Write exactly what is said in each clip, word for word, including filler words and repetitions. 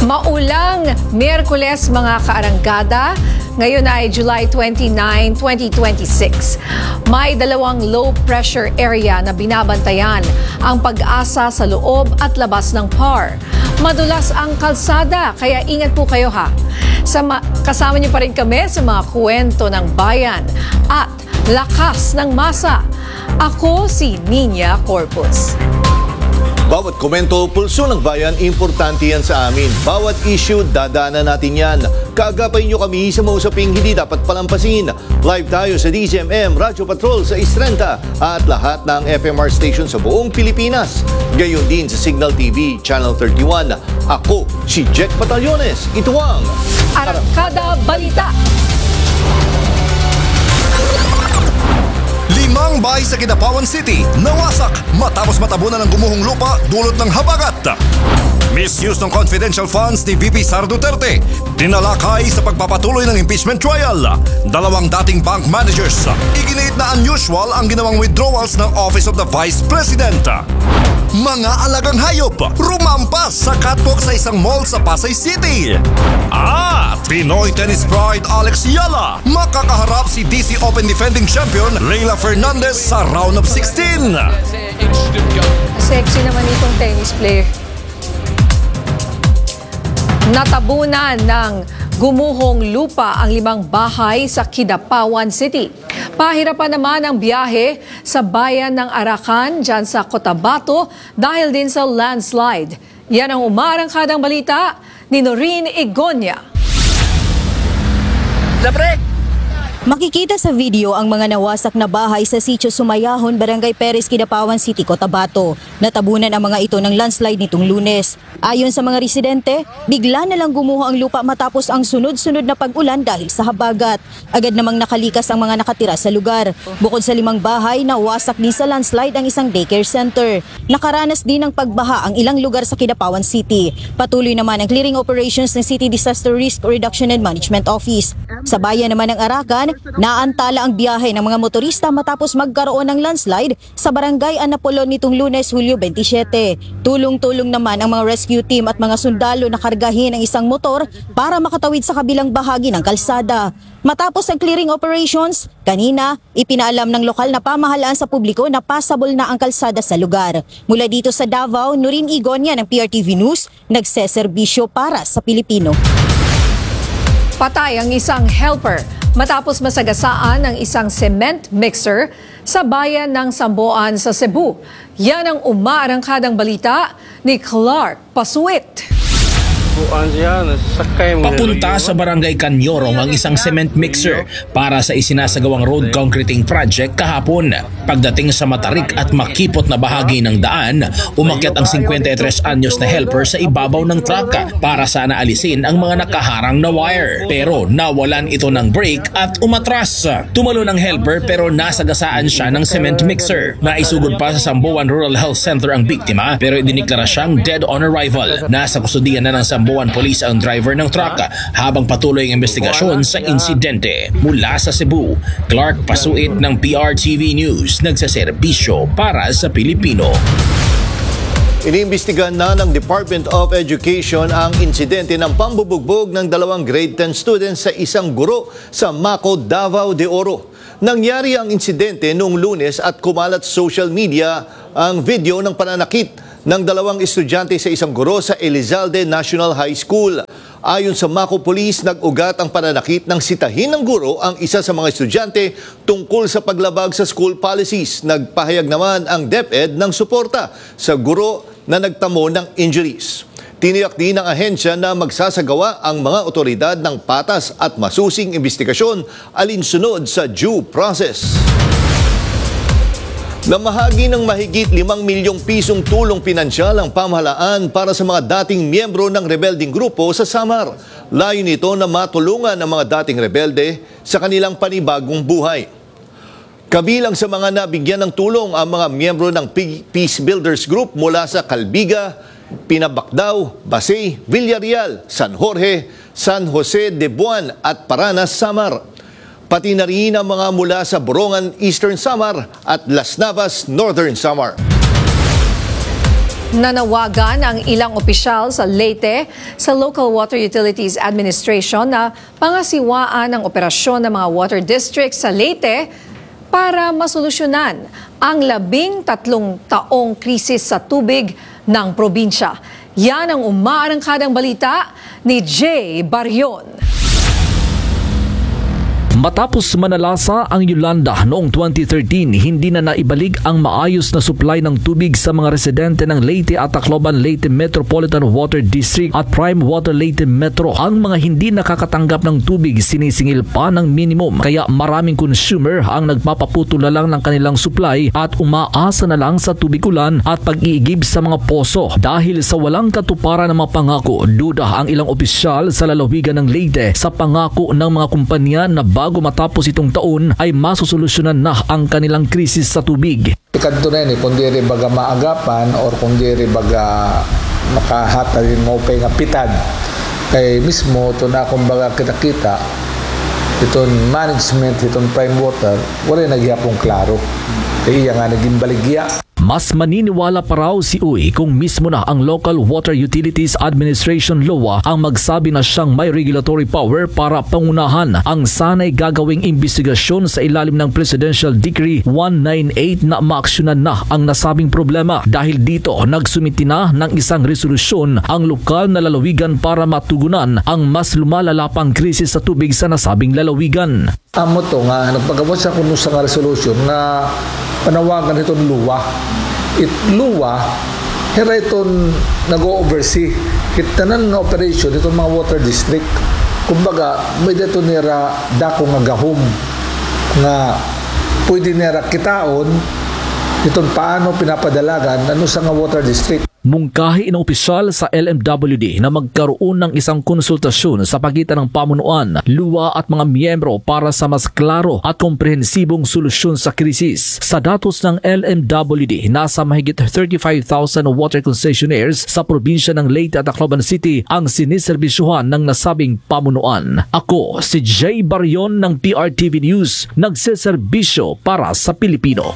Maulang Miyerkules mga kaarangkada. Ngayon ay July twenty-nine, twenty twenty-six. May dalawang low pressure area na binabantayan ang pag-asa sa loob at labas ng P A R. Madulas ang kalsada, kaya ingat po kayo ha. Sama, kasama niyo pa rin kami sa mga kwento ng bayan at lakas ng masa. Ako si Nina Corpus. Bawat komento, pulso ng bayan, importante yan sa amin. Bawat issue, dadaanan natin yan. Kaagapay nyo kami sa mga usaping hindi dapat palampasin. Live tayo sa D Z M M, Radyo Patrol sa Istrenta at lahat ng F M R station sa buong Pilipinas. Gayon din sa Signal T V, Channel thirty-one. Ako, si Jack Batallones. Ito ang Arangkada Balita. Limang bahay sa Kidapawan City nawasak matapos matabunan ng gumuhong lupa dulot ng habagat. Misuse ng confidential funds ni V P Sara Duterte. Tinalakay sa pagpapatuloy ng impeachment trial. Dalawang dating bank managers. Iginiit na unusual ang ginawang withdrawals ng Office of the Vice President. Mga alagang hayop rumampas sa catwalk sa isang mall sa Pasay City. At Pinoy tennis pride Alex Yala makakaharap si D C Open defending champion Leyla Fernandez sa round of sixteen. Sexy naman itong tennis player. Natabunan ng gumuhong lupa ang limang bahay sa Kidapawan City. Pahirapan naman ang biyahe sa bayan ng Arakan dyan sa Cotabato dahil din sa landslide. Yan ang umarangkadang balita ni Noreen Igonia. Makikita sa video ang mga nawasak na bahay sa Sitio Sumayahon, Barangay Perez, Kidapawan City, Cotabato. Natabunan ang mga ito ng landslide nitong Lunes. Ayon sa mga residente, bigla na lang gumuho ang lupa matapos ang sunod-sunod na pag-ulan dahil sa habagat. Agad namang nakalikas ang mga nakatira sa lugar. Bukod sa limang bahay, nawasak din sa landslide ang isang daycare center. Nakaranas din ng pagbaha ang ilang lugar sa Kidapawan City. Patuloy naman ang clearing operations ng City Disaster Risk Reduction and Management Office. Sa bayan naman ng Arakan, naantala ang biyahe ng mga motorista matapos magkaroon ng landslide sa Barangay Anapolon nitong Lunes, Hulyo twenty-seven. Tulong-tulong naman ang mga rescue team at mga sundalo na kargahin ang isang motor para makatawid sa kabilang bahagi ng kalsada. Matapos ang clearing operations, kanina ipinaalam ng lokal na pamahalaan sa publiko na passable na ang kalsada sa lugar. Mula dito sa Davao, Noreen Igonia ng P R T V News, nagseserbisyo para sa Pilipino. Patay ang isang helper matapos masagasaan ng isang cement mixer sa bayan ng Samboan sa Cebu. Yan ang umaarangkadang balita ni Clark Pasuit. Papunta sa Barangay Canyorong ang isang cement mixer para sa isinasagawang road concreting project kahapon. Pagdating sa matarik at makipot na bahagi ng daan, umakyat ang fifty-three anyos na helper sa ibabaw ng truck para sana alisin ang mga nakaharang na wire. Pero nawalan ito ng brake at umatras. Tumalo ng helper pero nasagasaan siya ng cement mixer. Naisugod pa sa Samboan Rural Health Center ang biktima pero idiniklara siyang dead on arrival. Nasa kustudiyan na ng Samboan Police ang driver ng truck habang patuloy ang investigasyon sa insidente. Mula sa Cebu, Clark Pasuit ng P R T V News, nagsaserbisyo para sa Pilipino. Iniimbestigahan na ng Department of Education ang insidente ng pambubugbog ng dalawang grade ten students sa isang guro sa Maco, Davao de Oro. Nangyari ang insidente noong Lunes at kumalat sa social media ang video ng pananakit ng dalawang estudyante sa isang guro sa Elizalde National High School. Ayon sa Maco Police, nag-ugat ang pananakit ng sitahin ng guro ang isa sa mga estudyante tungkol sa paglabag sa school policies. Nagpahayag naman ang DepEd ng suporta sa guro na nagtamo ng injuries. Tiniyak din ng ahensya na magsasagawa ang mga otoridad ng patas at masusing investigasyon alinsunod sa due process. Namahagi ng mahigit limang milyong pisong tulong pinansyal ang pamahalaan para sa mga dating miyembro ng rebelding grupo sa Samar. Layo nito na matulungan ang mga dating rebelde sa kanilang panibagong buhay. Kabilang sa mga nabigyan ng tulong ang mga miyembro ng Peace Builders Group mula sa Calbiga, Pinabacdao, Basay, Villarreal, San Jorge, San Jose de Buan at Paranas, Samar. Pati na rin ang mga mula sa Borongan, Eastern Samar at Las Navas, Northern Samar. Nanawagan ang ilang opisyal sa Leyte sa Local Water Utilities Administration na pangasiwaan ang operasyon ng mga water districts sa Leyte para masolusyonan ang labing tatlong taong krisis sa tubig ng probinsya. Yan ang umaarangkadang balita ni Jay Barion. Matapos manalasa ang Yolanda noong twenty thirteen, hindi na naibalik ang maayos na supply ng tubig sa mga residente ng Leyte at Tacloban Leyte Metropolitan Water District at Prime Water Leyte Metro. Ang mga hindi nakakatanggap ng tubig sinisingil pa ng minimum, kaya maraming consumer ang nagpapaputol na lang ng kanilang supply at umaasa na lang sa tubig ulan at pag-iigib sa mga poso. Dahil sa walang katuparan ng mga pangako, duda ang ilang opisyal sa lalawigan ng Leyte sa pangako ng mga kumpanya na bago matapos itong taon ay masusolusyonan na ang kanilang krisis sa tubig. Ikanto na yun, kung di rin baga maagapan or kung di rin baga makahata rin mo pa yung pitad. Kaya mismo, ito na kung baga kita-kita, itong management, itong prime water, wala nagyapong klaro. Kaya nga naging baligya. Mas maniniwala pa raw si Uy kung mismo na ang Local Water Utilities Administration L O A ang magsabi na siyang may regulatory power para pangunahan ang sanay gagawing investigasyon sa ilalim ng Presidential Decree one ninety-eight na maaksyonan na ang nasabing problema. Dahil dito, nagsumiti na ng isang resolusyon ang lokal na lalawigan para matugunan ang mas lumalala pang krisis sa tubig sa nasabing lalawigan. Amo to nga, nagpagabot sa kuno sa nga resolution na panawagan itong L U A. It L U A, hira itong nag-oversee kitanan na operation itong mga water district. Kumbaga, may dito nira dako nga gahom nga pwede nira kitaon itong paano pinapadalagan ano sa nga water district. Mungkahi ng opisyal sa L M W D na magkaroon ng isang konsultasyon sa pagitan ng pamunuan, L U A at mga miyembro para sa mas klaro at komprehensibong solusyon sa krisis. Sa datos ng L M W D, nasa mahigit thirty-five thousand water concessionaires sa probinsya ng Leyte at Tacloban City ang siniserbisyuhan ng nasabing pamunuan. Ako si Jay Barion ng P R T V News, nagseserbisyo para sa Pilipino.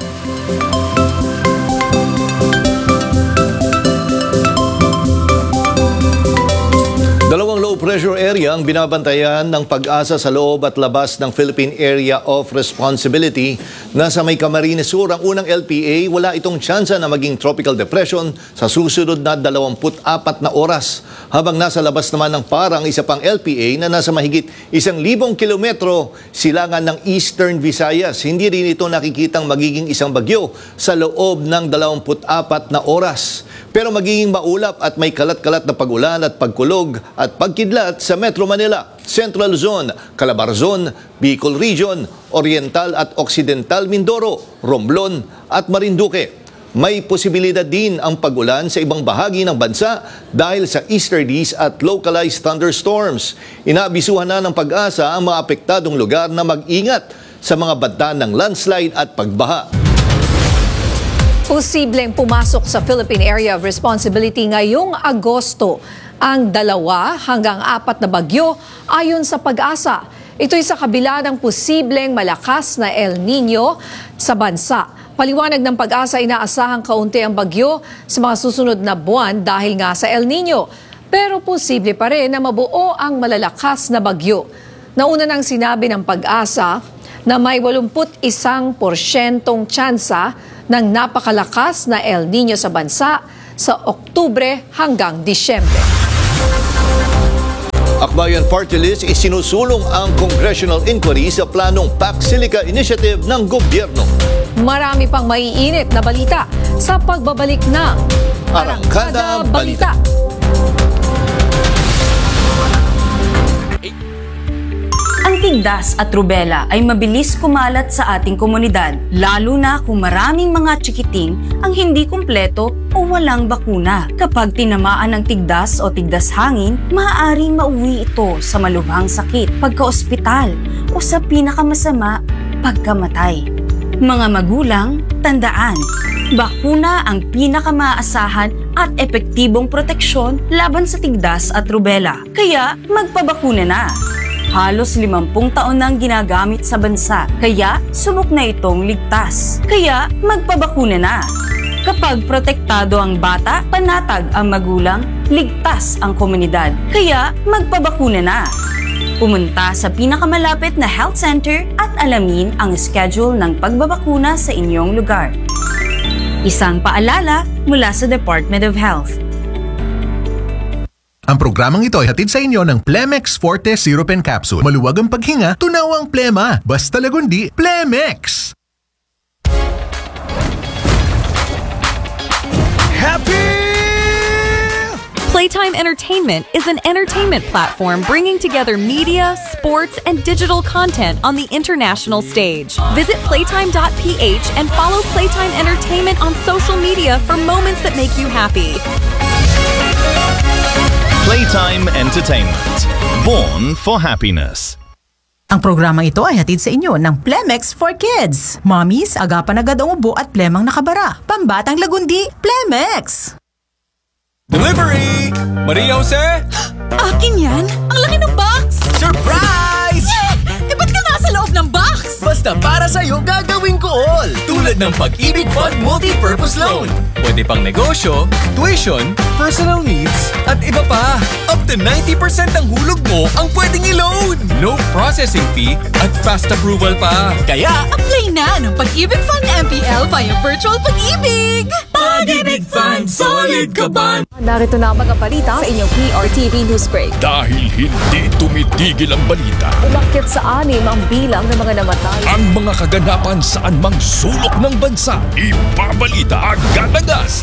Dalawang low-pressure area ang binabantayan ng Pag-asa sa loob at labas ng Philippine Area of Responsibility. Nasa may Camarines Sur ang unang L P A, wala itong tsansa na maging tropical depression sa susunod na dalawampu't apat na oras. Habang nasa labas naman ng parang isa pang L P A na nasa mahigit isang libong kilometro silangan ng Eastern Visayas. Hindi rin ito nakikitang magiging isang bagyo sa loob ng dalawampu't apat na oras. Pero magiging maulap at may kalat-kalat na pag-ulan at pagkulog at pagkidlat sa Metro Manila, Central Zone, Calabar Zone, Bicol Region, Oriental at Occidental Mindoro, Romblon at Marinduque. May posibilidad din ang pag-ulan sa ibang bahagi ng bansa dahil sa easterlies at localized thunderstorms. Inaabisuhan na ng Pag-asa ang mga apektadong lugar na mag-ingat sa mga banta ng landslide at pagbaha. Posibleng pumasok sa Philippine Area of Responsibility ngayong Agosto ang dalawa hanggang apat na bagyo ayon sa Pag-asa. Ito'y sa kabila ng posibleng malakas na El Nino sa bansa. Paliwanag ng Pag-asa, inaasahang kaunti ang bagyo sa mga susunod na buwan dahil nga sa El Nino. Pero posible pa rin na mabuo ang malalakas na bagyo. Nauna nang sinabi ng Pag-asa na may eighty-one porsyentong tsansa ng napakalakas na El Nino sa bansa sa Oktubre hanggang Disyembre. Akbayan Party List isinusulong ang congressional inquiry sa planong Pac Silica Initiative ng gobyerno. Marami pang maiinit na balita sa pagbabalik ng Arangkada Balita. Ang tigdas at rubela ay mabilis kumalat sa ating komunidad, lalo na kung maraming mga tsikiting ang hindi kumpleto o walang bakuna. Kapag tinamaan ng tigdas o tigdas hangin, maaaring mauwi ito sa malubhang sakit, pagka-ospital o sa pinakamasama, pagkamatay. Mga magulang, tandaan, bakuna ang pinakamaasahan at epektibong proteksyon laban sa tigdas at rubela. Kaya magpabakuna na! Halos limampung taon nang ginagamit sa bansa, kaya subok na itong ligtas. Kaya magpabakuna na! Kapag protektado ang bata, panatag ang magulang, ligtas ang komunidad. Kaya magpabakuna na. Pumunta sa pinakamalapit na health center at alamin ang schedule ng pagbabakuna sa inyong lugar. Isang paalala mula sa Department of Health. Ang programang ito ay hatid sa inyo ng Plemex Forte Syrup and Capsule. Maluwag ang paghinga, tunaw ang plema. Basta lagundi, Plemex! Happy! Playtime Entertainment is an entertainment platform bringing together media, sports, and digital content on the international stage. Visit playtime dot p h and follow Playtime Entertainment on social media for moments that make you happy. Playtime Entertainment. Born for happiness. Ang programang ito ay hatid sa inyo ng Plemex for Kids. Mommies, agapan agad ang ubo at plemang nakabara. Pambatang lagundi, Plemex! Delivery! Maria Jose? Akin yan? Ang laki ng box! Surprise! Eh, ba't ka nasa loob ng box? Basta para sa'yo gagawin ko all! Tulad ng Pag-ibig Fund Multi-Purpose Loan. Pwede pang negosyo, tuition, personal needs, at iba pa. Up to ninety percent ang hulog mo ang pwedeng i-loan. No processing fee at fast approval pa. Kaya, Apply na ng Pag-ibig Fund M P L via Virtual Pag-ibig! Pag-ibig Fund, solid ka ba? Narito na ang mga balita sa inyong P R T V News Break. Dahil hindi tumitigil ang balita, Umakyat sa anim ang bilang ng mga namatay. ang mga kaganapan saan mang sulok ng bansa, ibabalita agad-agad.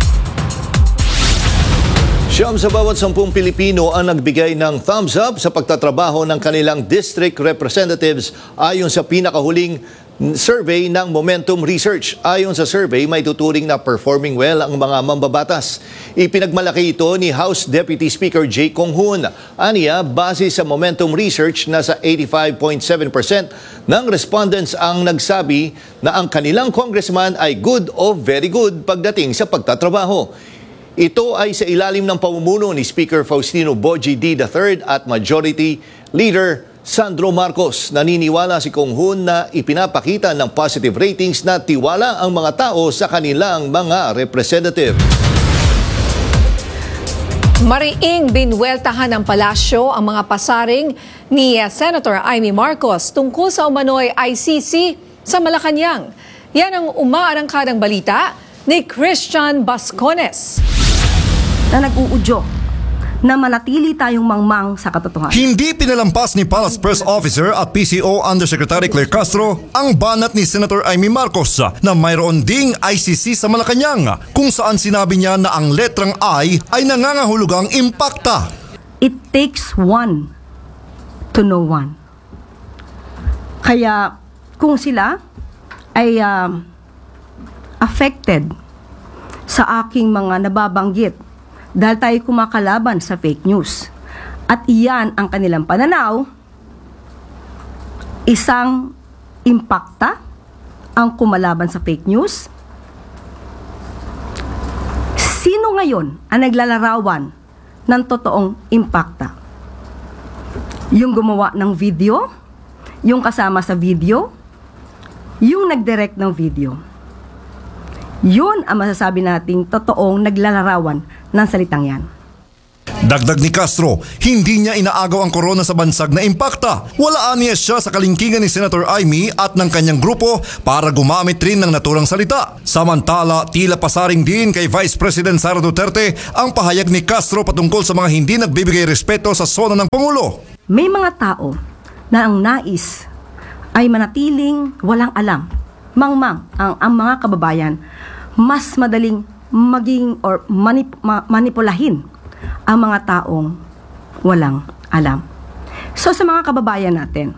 Siyam sa bawat sampung Pilipino ang nagbigay ng thumbs up sa pagtatrabaho ng kanilang district representatives ayon sa pinakahuling survey ng Momentum Research. Ayon sa survey, may tuturing na performing well ang mga mambabatas. Ipinagmalaki ito ni House Deputy Speaker Jay Conghun. Aniya, base sa Momentum Research, nasa eighty-five point seven percent ng respondents ang nagsabi na ang kanilang congressman ay good o very good pagdating sa pagtatrabaho. Ito ay sa ilalim ng pamumuno ni Speaker Faustino Boji D the third at Majority Leader Sandro Marcos. Naniniwala si Conghun na ipinapakita ng positive ratings na tiwala ang mga tao sa kanilang mga representative. Mariing binweltahan ng palasyo ang mga pasaring ni Senator Amy Marcos tungkol sa umano'y I C C sa Malacanang. Yan ang umaarangkadang balita ni Christian Bascones. Na nag-uudyok na manatili tayong mangmang sa katotohanan. Hindi pinalampas ni Palace Press Officer at P C O Undersecretary Claire Castro ang banat ni Senator Amy Marcos na mayroon ding I C C sa Malacanang kung saan sinabi niya na ang letrang I ay nangangahulugang impakta. It takes one to know one. Kaya kung sila ay uh, affected sa aking mga nababanggit dahil tayo kumakalaban sa fake news at iyan ang kanilang pananaw, isang impakta ang kumalaban sa fake news. Sino ngayon ang naglalarawan ng totoong impakta? Yung gumawa ng video, yung kasama sa video, yung nagdirect ng video. Yun ang masasabi nating totoong naglalarawan ng salitang yan. Dagdag ni Castro, hindi niya inaagaw ang korona sa bansag na impakta. Walaan niya siya sa kalingkingan ni Senator Amy at ng kanyang grupo para gumamit rin ng naturang salita. Samantala, tila pasaring din kay Vice President Sara Duterte ang pahayag ni Castro patungkol sa mga hindi nagbibigay respeto sa sona ng Pangulo. May mga tao na ang nais ay manatiling walang alam. Mangmang ang, ang mga kababayan mas madaling maging or manip, ma, manipulahin ang mga taong walang alam. So sa mga kababayan natin,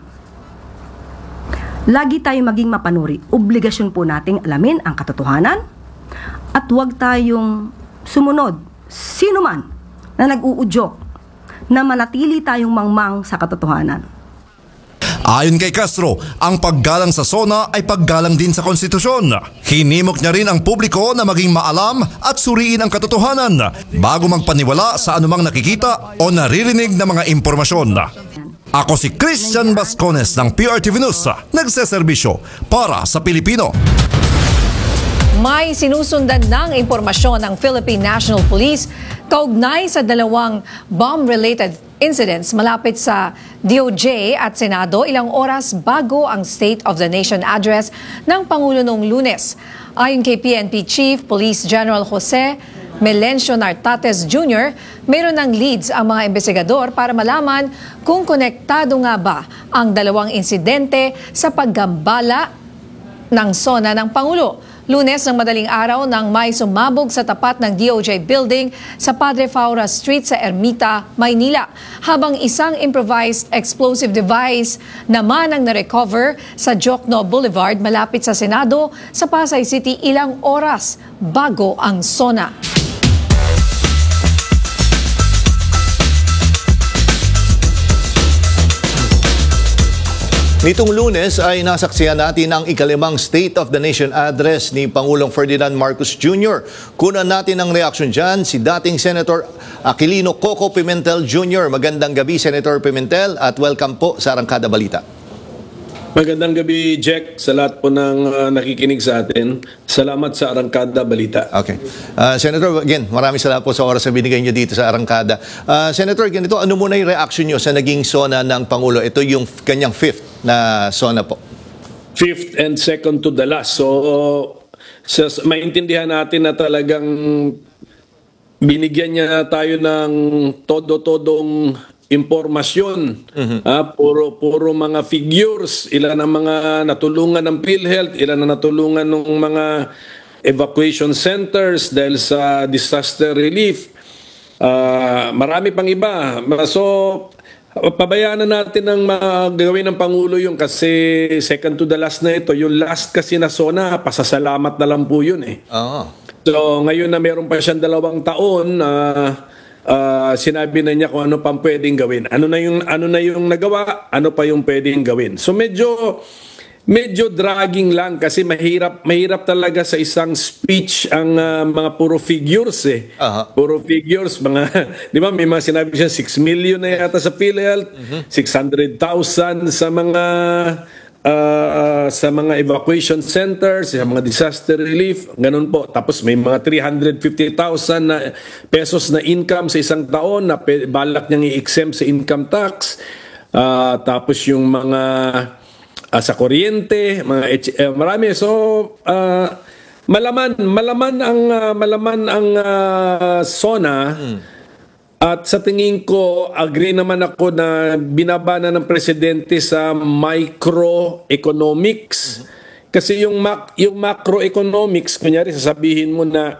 lagi tayong maging mapanuri. Obligasyon po nating alamin ang katotohanan at huwag tayong sumunod sino man na nag-uudyok na manatili tayong mangmang sa katotohanan. Ayon kay Castro, ang paggalang sa SONA ay paggalang din sa konstitusyon. Hinimok niya rin ang publiko na maging maalam at suriin ang katotohanan bago magpaniwala sa anumang nakikita o naririnig na mga impormasyon. Ako si Christian Bascones ng P R T V News, nagseserbisyo para sa Pilipino. May sinusundan ng impormasyon ng Philippine National Police kaugnay sa dalawang bomb-related incidents malapit sa D O J at Senado ilang oras bago ang State of the Nation address ng Pangulo noong Lunes. Ayon kay P N P Chief Police General Jose Melencio Nartates Junior, mayroon ng leads ang mga investigador para malaman kung konektado nga ba ang dalawang insidente sa paggambala ng SONA ng Pangulo. Lunes ng madaling araw nang may sumabog sa tapat ng D O J building sa Padre Faura Street sa Ermita, Maynila. Habang isang improvised explosive device naman ang na-recover sa Jokno Boulevard malapit sa Senado sa Pasay City ilang oras bago ang SONA. Nitong Lunes ay nasaksihan natin ang ikalimang State of the Nation address ni Pangulong Ferdinand Marcos Junior Kunan natin ang reaksyon dyan si dating Senator Aquilino Coco Pimentel Junior Magandang gabi, Senator Pimentel, at welcome po sa Arangkada Balita. Magandang gabi, Jack, sa lahat po ng uh, nakikinig sa atin. Salamat sa Arangkada Balita. Okay. Uh, Senator, again, maraming salamat po sa oras na binigay niyo dito sa Arangkada. Uh, Senator, ganito, ano muna yung reaction niyo sa naging SONA ng Pangulo? Ito yung kanyang fifth na SONA po. Fifth and second to the last. So, sa, maintindihan natin na talagang binigyan niya tayo ng todo-todong impormasyon, mm-hmm. ah, puro puro mga figures, ilan ang mga natulungan ng PhilHealth, ilan ang natulungan ng mga evacuation centers dahil sa disaster relief. Uh, marami pang iba. So, pabayaan na natin ang gagawin ng Pangulo yung kasi second to the last na ito. Yung last kasi na SONA, pasasalamat na lang po yun eh. Oh. So, ngayon na meron pa siyang dalawang taon, uh, Uh, sinabi na niya kung ano pang pwedeng gawin. Ano na yung ano na yung nagawa, ano pa yung pwedeng gawin. So medyo medyo dragging lang kasi mahirap mahirap talaga sa isang speech ang uh, mga puro figures eh. Uh-huh. Puro figures, mga 'di ba may mga sinabi siya six million na yata sa PhilHealth, uh-huh. six hundred thousand sa mga Uh, uh, sa mga evacuation centers, sa mga disaster relief, ganun po. Tapos may mga three hundred fifty thousand na pesos na income sa isang taon na balak niyang i-exempt sa income tax. Uh, tapos yung mga uh, sa kuryente, mga uh, marami. So uh, malaman, malaman ang uh, malaman ang uh, SONA. Hmm. At sa tingin ko, agree naman ako na binabana ng presidente sa microeconomics. Mm-hmm. Kasi yung, mac- yung macroeconomics, kunyari sasabihin mo na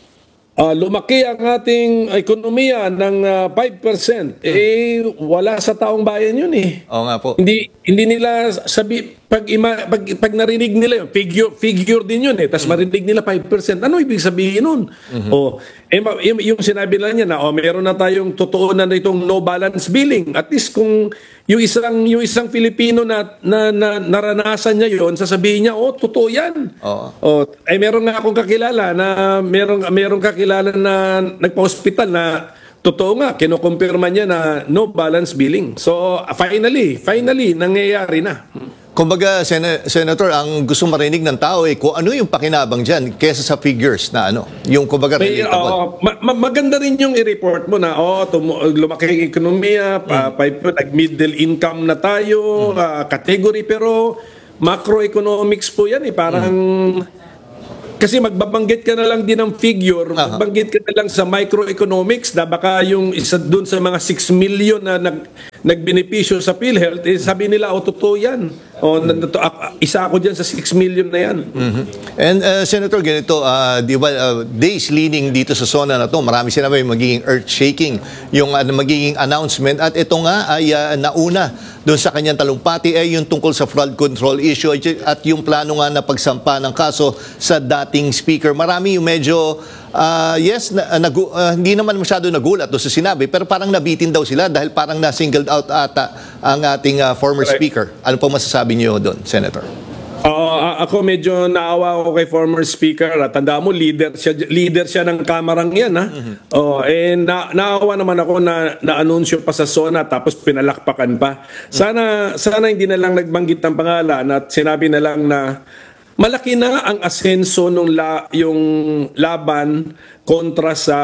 uh, lumaki ang ating ekonomiya ng uh, five percent, mm-hmm. eh wala sa taong bayan yun eh. Oo nga po. Hindi, hindi nila sabi, pag, ima, pag, pag narinig nila yun, figure, figure din yun eh, tapos mm-hmm. marinig nila five percent, ano ibig sabihin nun? Mm-hmm. O, eh, yung, yung sinabi lang niya na, oh, meron na tayong totoo na itong no balance billing. At least kung yung isang, yung isang Filipino na, na, na naranasan niya yun, sasabihin niya, oh, totoo yan. Oo. Oh, ay meron nga akong kakilala na, meron, meron kakilala na nagpa-hospital na totoo nga, kinukumpirma niya na no balance billing. So, finally, finally, nangyayari na. Kumbaga, Sen- Senator, ang gusto marinig ng tao eh, kung ano yung pakinabang dyan kesa sa figures na ano, yung kumbaga relatable. Uh, ma- ma- maganda rin yung i-report mo na, oh, tum- lumaki ang ekonomiya, mm. pa- nag-middle income na tayo, mm. uh, category, pero macroeconomics po yan eh, parang... Mm. Kasi magbabanggit ka na lang din ng figure, uh-huh. magbanggit ka na lang sa microeconomics na baka yung isa dun sa mga six million na nag, nagbenepisyo sa PhilHealth, eh, sabi nila, o oh, totoo yan. O, mm-hmm. isa ako dyan sa six million na yan. Mm-hmm. And uh, Senator, ganito, uh, di ba, uh, days leading dito sa SONA na to, marami sinabi magiging earth-shaking yung uh, magiging announcement. At ito nga ay uh, nauna doon sa kanyang talumpati ay yung tungkol sa flood control issue at yung plano nga na pagsampa ng kaso sa dating speaker. Marami yung medyo, uh, yes, na, uh, nagu, uh, hindi naman masyado nagulat doon sa sinabi, pero parang nabitin daw sila dahil parang na-singled out ata ang ating uh, former Correct. speaker. Ano po masasabi niyo doon, Senator? Uh, ako medyo naawa ako kay former speaker. Tanda mo, leader siya, leader siya ng kamarang yan. Ha? Mm-hmm. Oh, eh, na, naawa naman ako na na-anunsyo pa sa SONA tapos pinalakpakan pa. Sana, sana hindi na lang nagbanggit ng pangalan at sinabi na lang na malaki na ang asenso nung la, yung laban kontra sa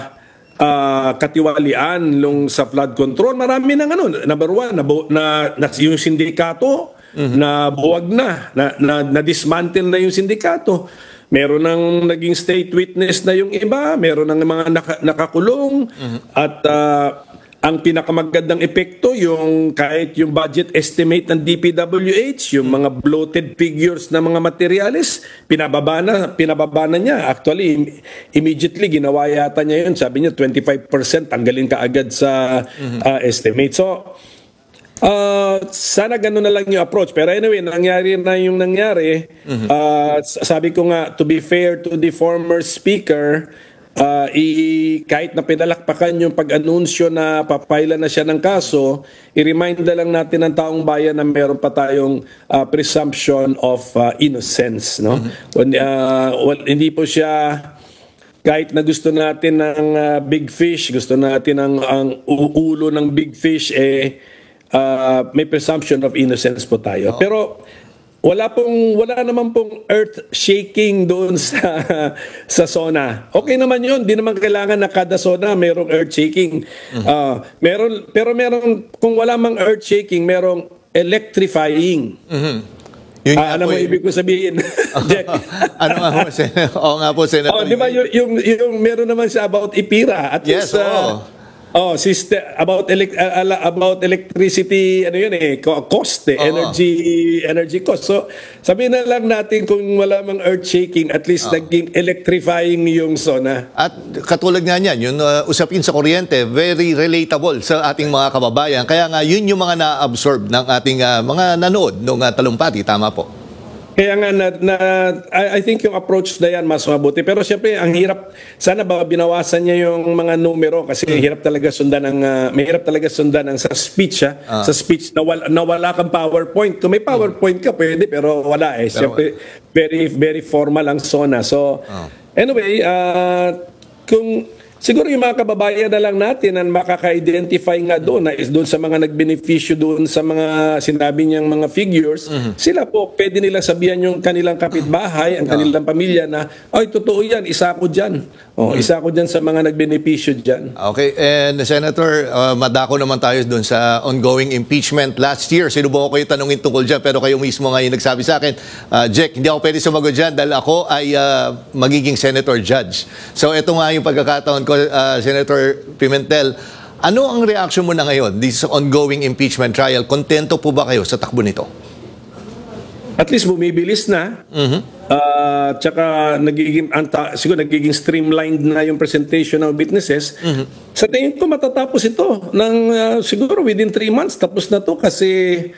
uh, katiwalian nung sa flood control. Marami nang ano, number one, na, na, na yung sindikato, mm-hmm. na buwag na, na, na, na dismantle na yung sindikato. Meron nang naging state witness na yung iba, meron nang mga naka, nakakulong, mm-hmm. at uh, ang pinakamagandang epekto, yung kahit yung budget estimate ng D P W H, yung mga bloated figures na mga materyales, pinababa na, pinababa na niya. Actually, immediately ginawa yata niya yun. Sabi niya, twenty-five percent tanggalin ka agad sa mm-hmm. uh, estimate. So, Uh, sana gano'n na lang yung approach. Pero anyway, nangyari na yung nangyari. Mm-hmm. Uh, sabi ko nga, to be fair to the former speaker, uh, i- kahit na pinalakpakan yung pag-anunsyo na papaila na siya ng kaso, i-remind na lang natin ng taong bayan na meron pa tayong uh, presumption of uh, innocence. No? Mm-hmm. uh, well, hindi po siya... Kahit na gusto natin ng uh, big fish, gusto natin ang, ang ulo ng big fish, eh, Uh, may presumption of innocence po tayo. Oh. Pero wala pong wala naman pong earth shaking doon sa sa SONA. Okay naman 'yun, di naman kailangan na kada SONA merong earth shaking. Mm-hmm. Uh, meron pero meron kung wala mang earth shaking, merong electrifying. Mhm. Yun uh, ano mo y- ibig ko sabihin? Ano nga po, Sen- Oo nga po, Senator. Oh, di ba yung, yung, yung meron naman siya about IPIRA. At yes, least, uh, oh, sister, about elect, uh, about electricity, ano yun eh, cost eh, oh, energy energy cost. So, sabihin na lang natin kung wala mang earth shaking, at least oh. naging electrifying yung SONA. At katulad nga niyan, yung uh, usapin sa kuryente, very relatable sa ating mga kababayan. Kaya nga, yun yung mga na-absorb ng ating uh, mga nanood ng uh, talumpati. Tama po. Kaya nga, na, na, I, I think yung approach na yan mas mabuti. Pero siyempre, ang hirap, sana ba binawasan niya yung mga numero kasi hmm. hirap talaga sundan ng, uh, may hirap talaga sundan ng sa speech, ha? Ah. Sa speech, na wala, na wala kang PowerPoint. Kung may PowerPoint ka, pwede, pero wala eh. Siyempre, very, very formal ang SONA. So, oh. anyway, uh, kung... Siguro yung mga kababayan na lang natin ang makaka-identify nga doon na is doon sa mga nagbenepisyo doon sa mga sinabi niyang mga figures, mm-hmm. sila po pwede nila sabihan yung kanilang kapitbahay, ang kanilang pamilya na, ay totoo yan, isa ko dyan. Oh, mm-hmm. Isa ko dyan sa mga nagbenepisyo dyan. Okay, and Senator, uh, madako naman tayo doon sa ongoing impeachment last year. Sinubukan ko kayo tanungin tungkol dyan, pero kayo mismo ngayon nagsabi sa akin, uh, Jack, hindi ako pwede sumagot dyan dahil ako ay uh, magiging Senator Judge. So ito nga yung pagkakataon ko, uh, Senator Pimentel, ano ang reaction mo na ngayon this ongoing impeachment trial? Kontento po ba kayo sa takbo nito? At least bumibilis na. Mm-hmm. Uh, tsaka nagiging, anta, siguro nagiging streamlined na yung presentation ng witnesses. Mm-hmm. Sa tingin ko matatapos ito ng uh, siguro within three months tapos na to kasi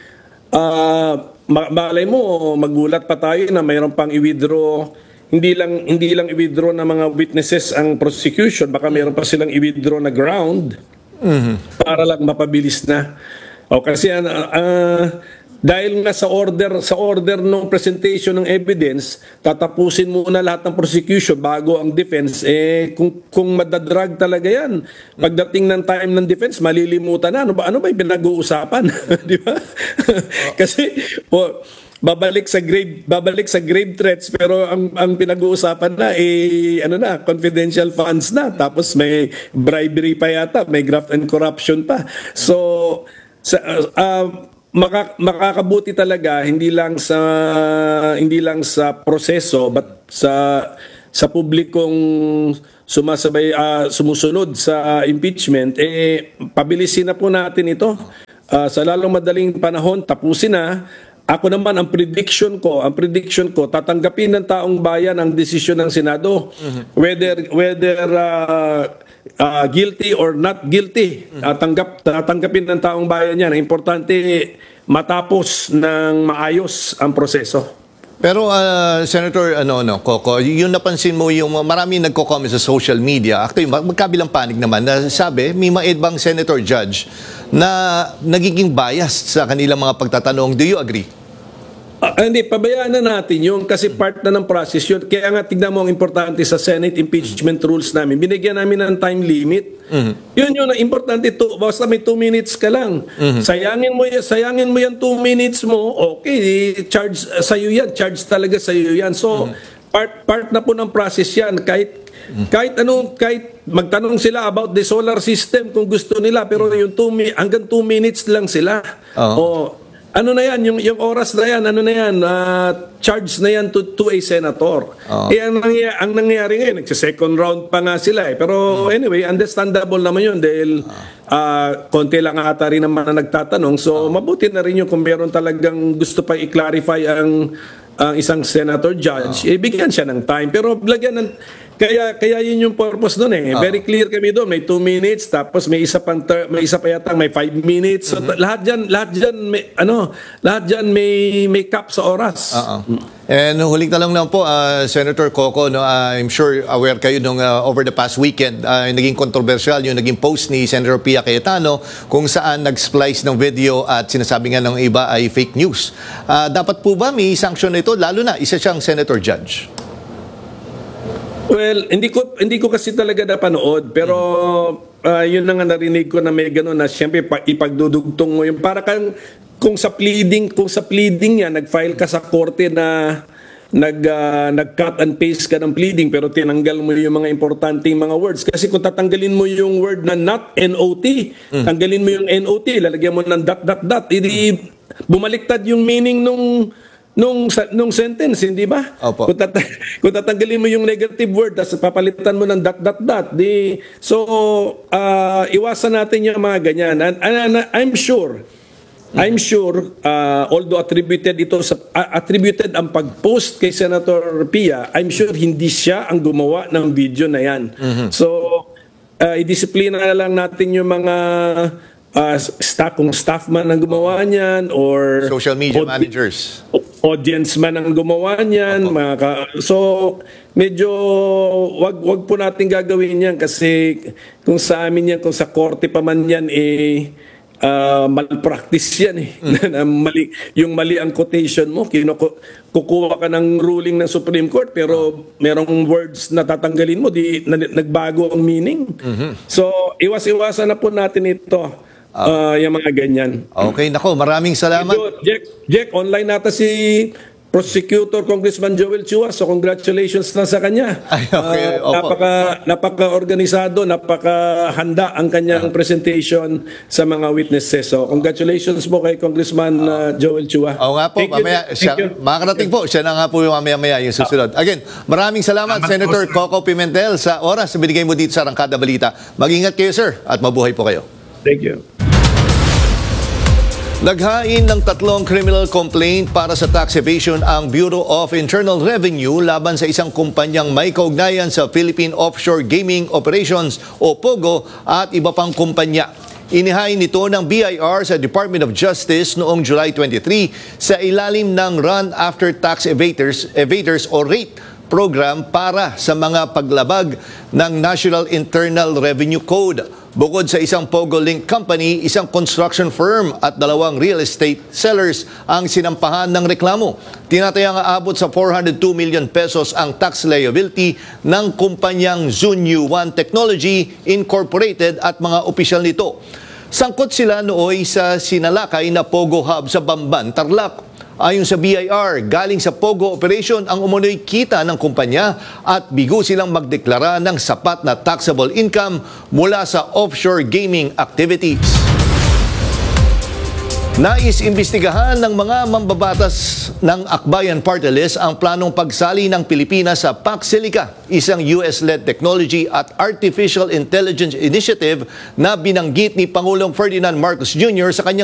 uh, ma- malay mo magulat pa tayo na mayroon pang i-withdraw. Hindi lang hindi lang i-withdraw ng mga witnesses ang prosecution, baka mayroon pa silang i-withdraw na ground mm-hmm. para lang mapabilis na. O kasi uh, uh, dahil nga sa order sa order ng presentation ng evidence, tatapusin muna lahat ng prosecution bago ang defense. Eh kung kung madadrag talaga 'yan, pagdating ng time ng defense, malilimutan na ano ba ano ba 'yung pinag-uusapan, di ba? Kasi po babalik sa grave babalik sa grave threats pero ang ang pinag-uusapan na eh ano na confidential funds na tapos may bribery pa yata, may graft and corruption pa. So sa uh, Maka, makakabuti talaga hindi lang sa hindi lang sa proseso but sa sa publikong sumasabay uh, sumusunod sa uh, impeachment eh pabilisin na po natin ito uh, sa lalong madaling panahon, tapusin na. Ako naman ang prediction ko, ang prediction ko tatanggapin ng taong bayan ang desisyon ng Senado. Mm-hmm. Whether whether uh, uh, guilty or not guilty, mm-hmm. uh, tanggap tatanggapin ng taong bayan 'yan. Ang importante matapos ng maayos ang proseso. Pero uh, Senator ano no Coco, yung napansin mo yung marami nagko-comment sa social media. Actually magkabilang panig naman na sabi may mga ibang senator judge na nagiging biased sa kanilang mga pagtatanong. Do you agree? Ah, hindi, pabayaan na natin yung kasi part na ng process yun. Kaya nga tignan mo ang importante sa Senate impeachment rules namin. Binigyan namin ng time limit. Mm-hmm. Yun yun, ang importante to, basta may two minutes ka lang. Mm-hmm. Sayangin mo yan, sayangin mo yan two minutes mo, okay, charge uh, sa'yo yan, charge talaga sa'yo yan. So, mm-hmm. part part na po ng process yan. Kahit mm-hmm. kahit ano, kahit magtanong sila about the solar system kung gusto nila, pero yung two, hanggang two minutes lang sila. Uh-huh. O, ano na yan, yung, yung oras na yan, ano na yan, uh, charge na yan to, to a senator. Uh-huh. Eh, ang, nangyari, ang nangyari ngayon, nagsa-second round pa nga sila eh. Pero anyway, understandable naman yun dahil uh, konti lang ata rin naman na nagtatanong. So, uh-huh. mabuti na rin yung kung meron talagang gusto pa i-clarify ang ang isang senator judge, uh-huh. eh, bigyan siya ng time. Pero lagyan ng, kaya, kaya yun yung purpose nun eh. Uh-huh. Very clear kami doon. May two minutes, tapos may isa pang, ter- may isa pa yata, may five minutes. So, uh-huh. lahat dyan, lahat dyan, may, ano, lahat dyan may, may cap sa oras. Uh-huh. And huling talong lang po, uh, Senator Coco, no, uh, I'm sure aware kayo nung uh, over the past weekend, uh, naging controversial yung naging post ni Senator Pia Cayetano kung saan nag-splice ng video at sinasabi nga ng iba ay fake news. Uh, dapat po ba may sanction na ito? Lalo na, isa siyang Senator Judge. Well, hindi ko hindi ko kasi talaga napanood, pero uh, yun na nga narinig ko na may gano'n na siyempre pa, ipagdudugtong mo yung para kang kung sa pleading kung sa pleading niya nag-file ka sa korte na nag uh, nag-cut and paste ka ng pleading pero tinanggal mo yung mga importanteng mga words kasi kung tatanggalin mo yung word na not N O T, mm. tanggalin mo yung N O T, lalagyan mo ng dot dot dot, hindi bumaliktad yung meaning nung nung nung sentence, hindi ba? Opo. Kung, tat- kung tatanggalin mo yung negative word tapos papalitan mo ng dot dot dot, di so uh, iwasan natin yung mga ganyan. And, and, and I'm sure I'm sure uh, although attributed ito sa uh, attributed ang pag-post kay Senator Pia, I'm sure hindi siya ang gumawa ng video na yan. Mm-hmm. So uh, i-disiplina na lang natin yung mga uh, staff kung staff man ang gumawa niyan or social media audi- managers. audience man ang gumawa niyan. Mga ka- so medyo wag wag po natin gagawin yan kasi kung sa amin yan, kung sa korte pa man yan eh Uh, malpractice yan eh. Mm. mali, yung mali ang quotation mo, kinuku, kukuha ka ng ruling ng Supreme Court pero merong words na tatanggalin mo, di na, nagbago ang meaning. Mm-hmm. So, iwas-iwasan na po natin ito, uh, yung mga ganyan. Okay, nako, maraming salamat. Medyo, Jack, Jack, online nata si Prosecutor Congressman Joel Chua, so congratulations na sa kanya. Ay, okay. uh, napaka napaka-organisado, napaka-handa ang kanyang presentation sa mga witnesses. So congratulations po kay Congressman uh, Joel Chua. Oo nga po, Thank mamaya, you. siya, makakarating po, siya na nga po yung mamaya-maya yung susunod. Again, maraming salamat, salamat Senator po, Coco Pimentel, sa oras na binigay mo dito sa Arangkada Balita. Mag-ingat kayo, sir, at mabuhay po kayo. Thank you. Naghain ng tatlong criminal complaint para sa tax evasion ang Bureau of Internal Revenue laban sa isang kumpanyang may kaugnayan sa Philippine Offshore Gaming Operations o POGO at iba pang kumpanya. Inihain nito ng B I R sa Department of Justice noong July twenty-third sa ilalim ng Run After Tax Evaders, Evaders o RATE program para sa mga paglabag ng National Internal Revenue Code. Bukod sa isang POGO Link company, isang construction firm at dalawang real estate sellers ang sinampahan ng reklamo. Tinatayang aabot sa four hundred two million pesos ang tax liability ng kumpanyang Zunyu One Technology Incorporated at mga opisyal nito. Sangkot sila nooy sa sinalakay na POGO Hub sa Bamban, Tarlac. Ayon sa B I R, galing sa POGO operation ang umunoy kita ng kumpanya at bigo silang magdeklara ng sapat na taxable income mula sa offshore gaming activities. Nais imbestigahan ng mga mambabatas ng Akbayan Party List ang planong pagsali ng Pilipinas sa PACSILICA, isang U S-led technology at artificial intelligence initiative na binanggit ni Pangulong Ferdinand Marcos Junior sa kanyang